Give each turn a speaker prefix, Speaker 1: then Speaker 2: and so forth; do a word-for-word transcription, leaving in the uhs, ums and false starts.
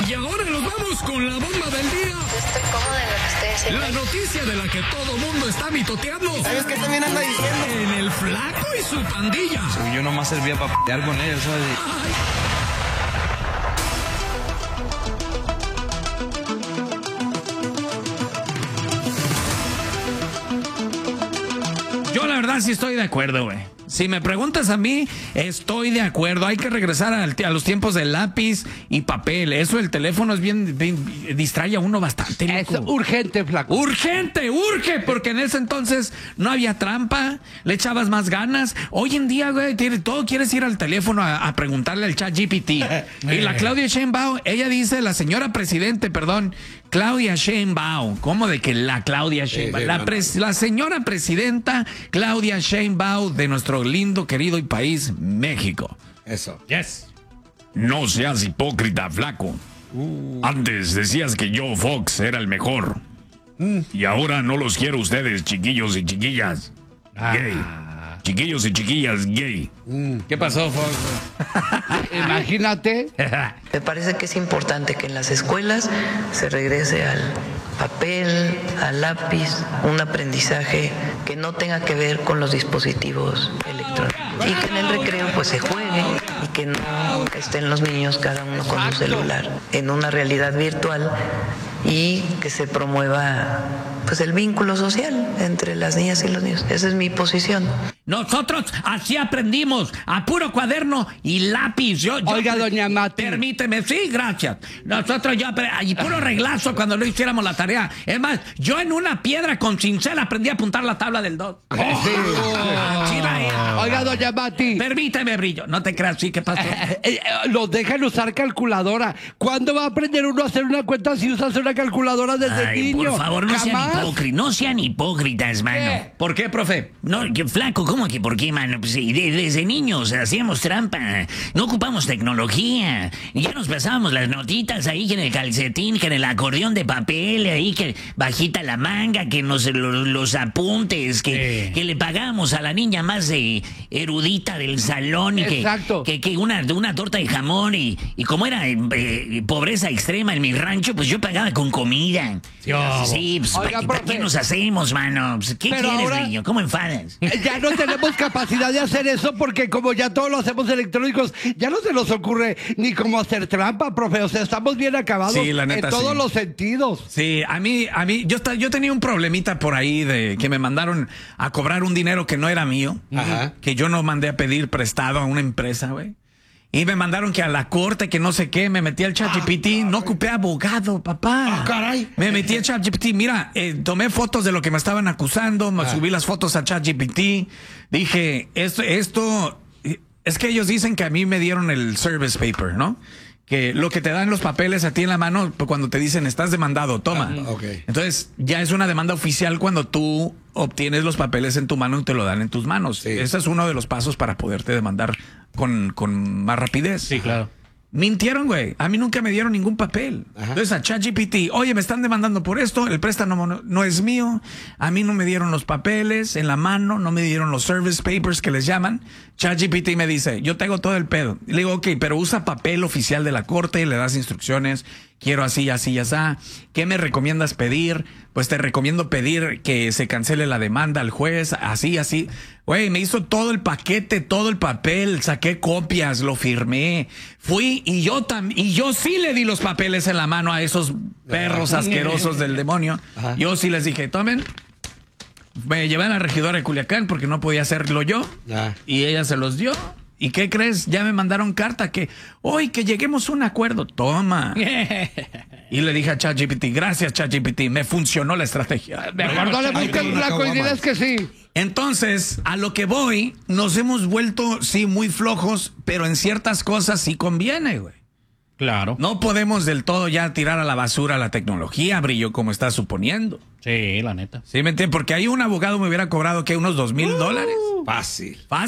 Speaker 1: Y ahora nos vamos con la bomba del día.
Speaker 2: Yo estoy cómoda en lo que ustedes dicen.
Speaker 1: La noticia de la que todo mundo está mitoteando.
Speaker 3: ¿Sabes qué también anda diciendo?
Speaker 1: En el Flaco y su pandilla.
Speaker 4: Sí, yo nomás servía para p***ar con ellos, ¿sabes?
Speaker 5: Yo la verdad sí estoy de acuerdo, güey. Si me preguntas a mí, estoy de acuerdo. Hay que regresar al, a los tiempos de lápiz y papel. Eso, el teléfono es bien, bien distrae a uno bastante.
Speaker 6: Es urgente, Flaco.
Speaker 5: Urgente, urge, porque en ese entonces no había trampa, le echabas más ganas. Hoy en día, güey, tiene- todo quieres ir al teléfono a, a preguntarle al chat G P T. Y la Claudia Sheinbaum, ella dice, la señora presidente, perdón, Claudia Sheinbaum. ¿Cómo de que la Claudia Sheinbaum?
Speaker 3: sí,
Speaker 5: la,
Speaker 3: no,
Speaker 5: pres- la señora presidenta Claudia Sheinbaum de nuestro lindo, querido y país, México.
Speaker 3: Eso.
Speaker 5: Yes.
Speaker 1: No seas hipócrita, Flaco. Antes decías que Joe Fox era el mejor. Y ahora no los quiero ustedes, chiquillos y chiquillas. Gay. Chiquillos y chiquillas gay.
Speaker 5: ¿Qué pasó, Fox?
Speaker 6: Imagínate.
Speaker 2: Me parece que es importante que en las escuelas se regrese al papel, al lápiz, un aprendizaje que no tenga que ver con los dispositivos electrónicos. Y que en el recreo pues se juegue y que no estén los niños cada uno con su celular en una realidad virtual y que se promueva pues el vínculo social entre las niñas y los niños. Esa es mi posición.
Speaker 5: Nosotros así aprendimos, a puro cuaderno y lápiz. Yo, yo-
Speaker 6: Oiga, doña Mati.
Speaker 5: Permíteme, sí, gracias. Nosotros yo, apre- y puro reglazo cuando no hiciéramos la tarea. Es más, yo en una piedra con cincel aprendí a apuntar la tabla del dos.
Speaker 6: Sí. Oiga, doña Mati.
Speaker 5: Permíteme, Brillo, no te creas, sí, ¿qué pasó?
Speaker 6: Eh, eh, los dejan usar calculadora. ¿Cuándo va a aprender uno a hacer una cuenta si usas una calculadora desde
Speaker 7: Ay,
Speaker 6: niño?
Speaker 7: por favor, no sean
Speaker 6: ¿Jamás?
Speaker 7: hipócritas, no sean hipócritas, mano.
Speaker 6: ¿Qué?
Speaker 5: ¿Por qué, profe?
Speaker 7: No, que flaco, ¿cómo que por qué, mano? Pues sí, de- desde niños hacíamos trampa, no ocupamos tecnología, ya nos pasábamos las notitas ahí que en el calcetín, que en el acordeón de papel, ahí que bajita la manga, que nos lo- los apuntes, que, que le pagábamos a la niña más de erudita del salón y que,
Speaker 6: Exacto.
Speaker 7: que, que una, una torta de jamón y, y como era eh, eh, pobreza extrema en mi rancho, pues yo pagaba con comida. Sí, pues
Speaker 6: Oiga,
Speaker 7: ¿para, qué- para
Speaker 6: profe.
Speaker 7: qué nos hacemos, mano? Pues, ¿qué
Speaker 6: Pero
Speaker 7: quieres,
Speaker 6: ahora-
Speaker 7: niño? ¿Cómo enfadas?
Speaker 6: Eh, Ya no tenemos capacidad de hacer eso porque como ya todo lo hacemos electrónicos, ya no se nos ocurre ni cómo hacer trampa, profe. O sea, estamos bien acabados
Speaker 5: Sí, la neta,
Speaker 6: en todos
Speaker 5: sí.
Speaker 6: los sentidos.
Speaker 5: Sí, a mí, a mí, yo, esta- yo tenía un problemita por ahí de que me mandaron a cobrar un dinero que no era mío,
Speaker 3: Ajá.
Speaker 5: que yo no mandé a pedir prestado a una empresa, güey. Y me mandaron que a la corte, que no sé qué, me metí al ChatGPT, no ocupé abogado, papá.
Speaker 3: Ah, caray.
Speaker 5: Me metí al ChatGPT, mira, eh, tomé fotos de lo que me estaban acusando, me subí las fotos a ChatGPT, dije, esto, esto, eh, es que ellos dicen que a mí me dieron el service paper, ¿no? Que lo que te dan los papeles a ti en la mano pues, cuando te dicen estás demandado, toma.
Speaker 3: Ah, ok.
Speaker 5: Entonces ya es una demanda oficial cuando tú obtienes los papeles en tu mano y te lo dan en tus manos.
Speaker 3: Sí.
Speaker 5: Ese es uno de los pasos para poderte demandar con, con más rapidez.
Speaker 8: Sí, claro.
Speaker 5: Mintieron, güey. A mí nunca me dieron ningún papel.
Speaker 3: Ajá.
Speaker 5: Entonces a ChatGPT, oye, me están demandando por esto, el préstamo no, no es mío, a mí no me dieron los papeles en la mano, no me dieron los service papers que les llaman. ChatGPT me dice, yo te hago todo el pedo. Y le digo, ok, pero usa papel oficial de la corte, le das instrucciones, quiero así, así, así. ¿Qué me recomiendas pedir? Pues te recomiendo pedir que se cancele la demanda al juez, así, así. Güey, me hizo todo el paquete, todo el papel, saqué copias, lo firmé. Fui y yo también, y yo sí le di los papeles en la mano a esos perros asquerosos del demonio.
Speaker 3: Ajá.
Speaker 5: Yo sí les dije, tomen. Me llevé a la regidora de Culiacán porque no podía hacerlo yo.
Speaker 3: Ah.
Speaker 5: Y ella se los dio. ¿Y qué crees? Ya me mandaron carta que hoy que lleguemos a un acuerdo. Toma. Y le dije a ChatGPT, gracias ChatGPT, me funcionó la estrategia.
Speaker 6: Mejor no le busquen Flaco y diles que sí.
Speaker 5: Entonces, a lo que voy, nos hemos vuelto, sí, muy flojos, pero en ciertas cosas sí conviene, güey.
Speaker 8: Claro.
Speaker 5: No podemos del todo ya tirar a la basura la tecnología, Brillo, como estás suponiendo.
Speaker 8: Sí, la neta.
Speaker 5: ¿Sí me entiendes? Porque ahí un abogado me hubiera cobrado, ¿qué? Unos dos mil dólares.
Speaker 3: Fácil.
Speaker 5: Fácil.